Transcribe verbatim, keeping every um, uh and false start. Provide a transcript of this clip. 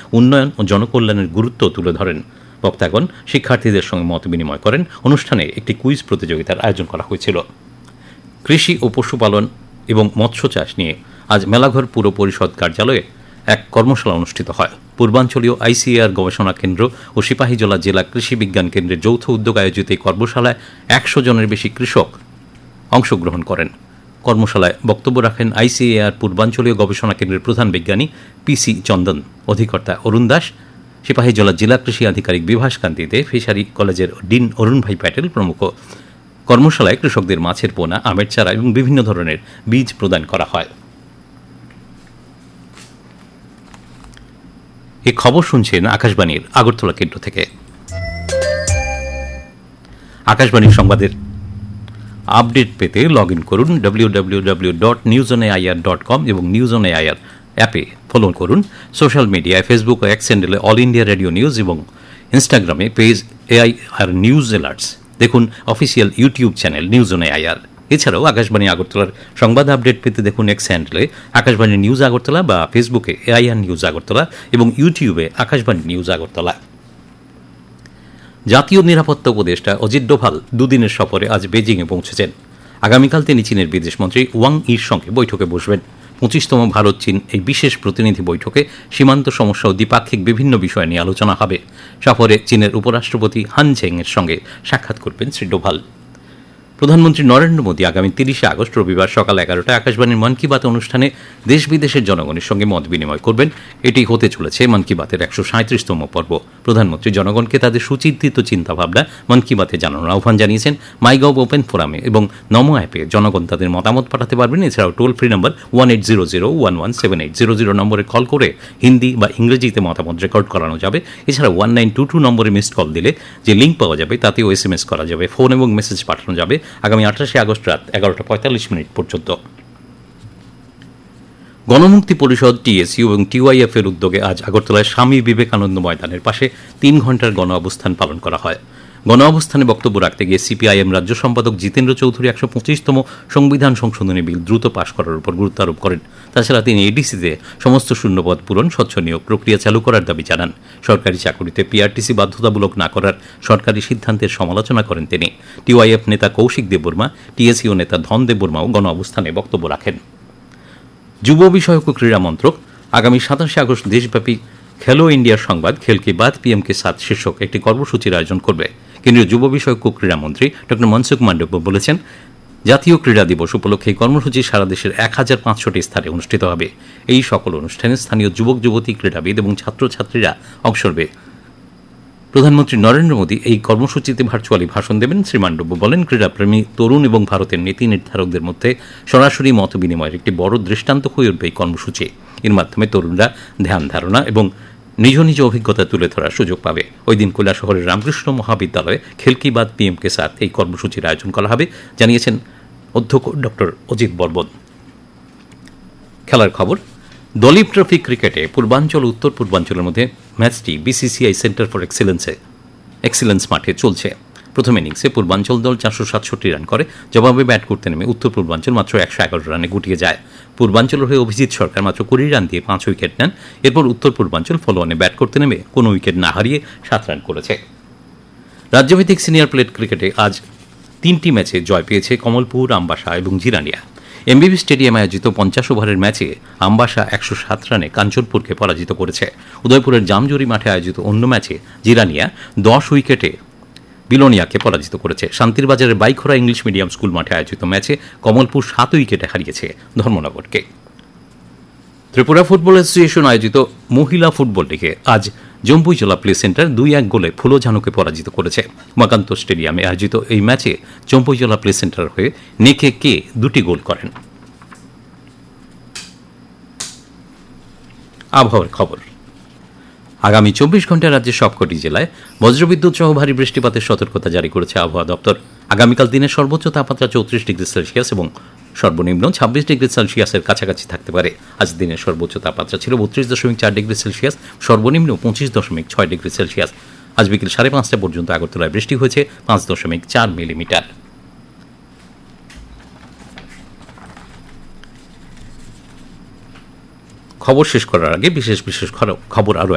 উন্নয়ন ও জনকল্যাণের গুরুত্ব তুলে ধরেন। বক্তাগণ শিক্ষার্থীদের সঙ্গে মত বিনিময় করেন। অনুষ্ঠানে একটি কুইজ প্রতিযোগিতার আয়োজন করা হয়েছিল। কৃষি ও পশুপালন এবং মৎস্য চাষ নিয়ে আজ মেলাঘর পুর পরিষদ কার্যালয়ে এক কর্মশালা অনুষ্ঠিত হয়। পূর্বাঞ্চলীয় আইসিএআর গবেষণা কেন্দ্র ও সিপাহীজলা জেলা কৃষি বিজ্ঞান কেন্দ্রের যৌথ উদ্যোগ আয়োজিত এই কর্মশালায় একশো জনের বেশি কৃষক অংশগ্রহণ করেন। কর্মশালায় বক্তব্য রাখেন আইসিএআর পূর্বাঞ্চলীয় গবেষণা কেন্দ্রের প্রধান বিজ্ঞানী পিসি চন্দন, অধিকর্তা অরুণ দাস, সিপাহীজলা জেলা কৃষি আধিকারিক বিভাস কান্তি দে, ফিশারি কলেজের ডিন অরুণ ভাই প্যাটেল প্রমুখ। কর্মশালায় কৃষকদের মাছের পোনা, আমের চারা এবং বিভিন্ন ধরনের বীজ প্রদান করা হয়। এই খবর শুনছেন আকাশবাণীর আগরতলা কেন্দ্র থেকে। আকাশবাণীর সংবাদের আপডেট পেতে লগ ইন করুন W W W dot news on AIR dot com এবং নিউজ অন এআইআর অ্যাপে ফলো করুন। সোশ্যাল মিডিয়ায় ফেসবুক ও এক্স হ্যান্ডেলে অল ইন্ডিয়া রেডিও নিউজ এবং ইনস্টাগ্রামে পেজ এআইআর নিউজ অ্যালার্টস। দেখুন official YouTube channel news on AIR. এছাড়াও আকাশবাণী আগরতলার সংবাদ আপডেট পেতে দেখুন এক্স হ্যান্ডেলে আকাশবাণী নিউজ আগরতলা বা ফেসবুকে এআইআর নিউজ আগরতলা এবং ইউটিউবে আকাশবাণী নিউজ আগরতলা। জাতীয় নিরাপত্তা উপদেষ্টা অজিত ডোভাল দুদিনের সফরে আজ বেজিংয়ে পৌঁছেছেন। আগামীকাল তিনি চীনের বিদেশমন্ত্রী ওয়াং ইর সঙ্গে বৈঠকে বসবেন। পঁচিশতম ভারত চীন এই বিশেষ প্রতিনিধি বৈঠকে সীমান্ত সমস্যা ও দ্বিপাক্ষিক বিভিন্ন বিষয় নিয়ে আলোচনা হবে। সফরে চীনের উপরাষ্ট্রপতি হান ঝেং এর সঙ্গে সাক্ষাৎ করবেন শ্রী ডোভাল। প্রধানমন্ত্রী নরেন্দ্র মোদী আগামী তিরিশে আগস্ট রবিবার সকাল এগারোটায় আকাশবাণীর মন কি বাত অনুষ্ঠানে দেশ বিদেশের জনগণের সঙ্গে মত বিনিময় করবেন। এটি হতে চলেছে মন কি বাতের একশো সাঁত্রিশতম পর্ব। প্রধানমন্ত্রী জনগণকে তাদের সুচিন্তিত চিন্তাভাবনা মন কি বাতে জানানোর আহ্বান জানিয়েছেন। মাইগভ ওপেন ফোরামে এবং নমো অ্যাপে জনগণ তাদের মতামত পাঠাতে পারবেন। এছাড়াও toll free number one eight zero zero one one seven eight zero zero নম্বরে কল করে হিন্দি বা ইংরেজিতে মতামত রেকর্ড করানো যাবে। এছাড়া ওয়ান নাইন টু টু নম্বরে মিসড কল দিলে যে লিঙ্ক পাওয়া যাবে তাতেও এস এম এস করা যাবে, ফোন এবং মেসেজ পাঠানো যাবে আগামী আঠাশে আগস্ট রাত এগারোটা পঁয়তাল্লিশ মিনিট পর্যন্ত। গণমুক্তি পরিষদ, টিএসইউ এবং টিওয়াইএফ এর উদ্যোগে আজ আগরতলায় স্বামী বিবেকানন্দ ময়দানের পাশে তিন ঘণ্টার গণ অবস্থান পালন করা হয়। গণ অবস্থানে বক্তব্য রাখতে গিয়ে সিপিআইএম রাজ্য সম্পাদক জিতেন্দ্র চৌধুরী একশো পঁচিশতম সংবিধান সংশোধনী বিল দ্রুত পাশ করার উপর গুরুত্ব আরোপ করেন। তাছাড়া তিনি এডিসিতে সমস্ত শূন্যপদ পূরণ, স্বচ্ছ নিয়োগ প্রক্রিয়া চালু করার দাবি জানান। সরকারি চাকুরিতে পিআরটিসি বাধ্যতামূলক না করার সরকারি সিদ্ধান্তের সমালোচনা করেন তিনি। টিওয়াইএফ নেতা কৌশিক দেববর্মা, টিএসইউ নেতা ধন দেববর্মাও গণ অবস্থানে বক্তব্য রাখেন। যুব বিষয়ক ও ক্রীড়া মন্ত্রক আগামী সাতাশে আগস্ট দেশব্যাপী খেলো ইন্ডিয়ার সংবাদ খেল কি বাত পিএম কে সাথ শীর্ষক একটি কর্মসূচির আয়োজন করবে। কেন্দ্রীয় যুব বিষয়ক ও ক্রীড়ামন্ত্রী ড মনসুখ মান্ডব্য বলেছেন, জাতীয় ক্রীড়া দিবস উপলক্ষে এই কর্মসূচি সারা দেশের এক হাজার পাঁচশোটি স্থানে অনুষ্ঠিত হবে। এই সকল অনুষ্ঠানে স্থানীয় যুবক যুবতী, ক্রীড়াবিদ এবং ছাত্রছাত্রীরা অংশ নেবে। প্রধানমন্ত্রী নরেন্দ্র মোদী এই কর্মসূচিতে ভার্চুয়ালি ভাষণ দেবেন। শ্রী মান্ডব্য বলেন, ক্রীড়াপ্রেমী তরুণ এবং ভারতের নীতি নির্ধারকদের মধ্যে সরাসরি মত বিনিময়ের একটি বড় দৃষ্টান্ত হয়ে উঠবে এই কর্মসূচি। এর মাধ্যমে তরুণরা ধ্যান ধারণা এবং নিজ নিজ অভিজ্ঞতা তুলে ধরার সুযোগ পাবে। ওই দিন কৈলাসহরের রামকৃষ্ণ মহাবিদ্যালয়ে খেল কি বাত পিএম কে সাথ এই কর্মসূচির আয়োজন করা হবে, জানিয়েছেন অধ্যক্ষ ডক্টর অজিত বর্মন। খেলার খবর। দলীপ ট্রফি ক্রিকেটে পূর্বাঞ্চল উত্তর পূর্বাঞ্চলের মধ্যে ম্যাচটি বিসিসিআই সেন্টার ফর এক্সিলেন্সে এক্সিলেন্স মাঠে চলছে। প্রথম ইনিংসে পূর্বাঞ্চল দল চারশো সাতষট্টি রান করে। জবাবে ব্যাট করতে নেমে উত্তর পূর্বাঞ্চল মাত্র একশো এগারো রানে গুটিয়ে যায়। পূর্বাঞ্চলের হয়ে অভিজিৎ সরকার মাত্র কুড়ি রান দিয়ে পাঁচ উইকেট নেন। এরপর উত্তর পূর্বাঞ্চল ফলোঅনে ব্যাট করতে নেমে কোনো উইকেট না হারিয়ে সাত রান করেছে। রাজ্যভিত্তিক সিনিয়র প্লেট ক্রিকেটে আজ তিনটি ম্যাচে জয় পেয়েছে কমলপুর, আমবাসা এবং জিরানিয়া। এমবিবি স্টেডিয়ামে আয়োজিত পঞ্চাশ ওভারের ম্যাচে আমবাসা একশো সাত রানে কাঞ্চনপুরকে পরাজিত করেছে। উদয়পুরের জামজুরি মাঠে আয়োজিত অন্য ম্যাচে জিরানিয়া দশ উইকেটে বিলোনিয়াকে পরাজিত করেছে। শান্তিরবাজারের বাইখোরা ইংলিশ মিডিয়াম স্কুল মাঠে আয়োজিত ম্যাচে কমলপুর সাত উইকেটে হারিয়েছে ধর্মনগরকে। ত্রিপুরা ফুটবল অ্যাসোসিয়েশন আয়োজিত মহিলা ফুটবল লিগে আজ জম্পুইজলা প্লে সেন্টার দুই এক গোলে ফুলোঝানুকে পরাজিত করেছে। উমাকান্ত স্টেডিয়ামে আয়োজিত এই ম্যাচে জম্পুইজলা প্লে সেন্টার হয়ে নেকে কে দুটি গোল করেন। আবহাওয়ার খবর। আগামী চব্বিশ ঘন্টায় রাজ্যের সবকটি জেলায় বজ্রবিদ্যুৎ সহ ভারী বৃষ্টিপাতের সতর্কতা জারি করেছে আবহাওয়া দপ্তর। আগামীকাল দিনের সর্বোচ্চ তাপমাত্রা চৌত্রিশ ডিগ্রি সেলসিয়াস এবং সর্বনিম্ন ছাব্বিশ ডিগ্রি সেলসিয়াসের কাছাকাছি থাকতে পারে। আজ দিনের সর্বোচ্চ তাপমাত্রা ছিল বত্রিশ দশমিক চার ডিগ্রি সেলসিয়াস, সর্বনিম্ন পঁচিশ দশমিক ছয় ডিগ্রি সেলসিয়াস। আজ বিকেল সাড়ে পাঁচটা পর্যন্ত আগরতলায় বৃষ্টি হয়েছে পাঁচ দশমিক চার মিলিমিটার। খবর শেষ করার আগে বিশেষ বিশেষ খবর আরও